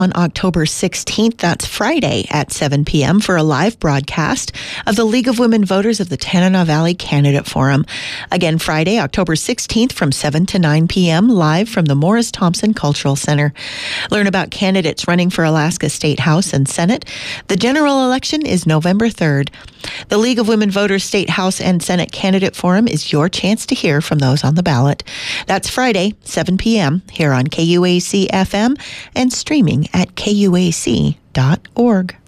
on October 16th, that's Friday at 7 p.m. for a live broadcast of the League of Women Voters of the Tanana Valley Candidate Forum. Again, Friday, October 16th from 7 to 9 p.m. live from the Morris Thompson Cultural Center. Learn about candidates running for Alaska State House and Senate. The general election is November 3rd. The League of Women Voters State House and Senate Candidate Forum is your chance to hear from those on the ballot. That's Friday, 7 p.m. here on KUAC FM and streaming at KUAC.org.